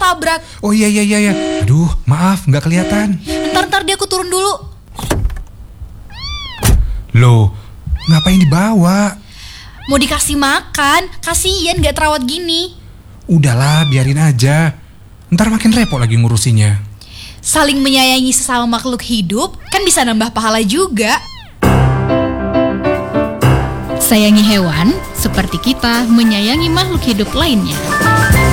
ketabrak. Oh iya. Aduh, maaf, nggak kelihatan. Ntar dia aku turun dulu. Loh, ngapain dibawa? Mau dikasih makan, kasian gak terawat gini. Udahlah, biarin aja. Ntar makin repot lagi ngurusinya. Saling menyayangi sesama makhluk hidup kan bisa nambah pahala juga. Sayangi hewan seperti kita menyayangi makhluk hidup lainnya.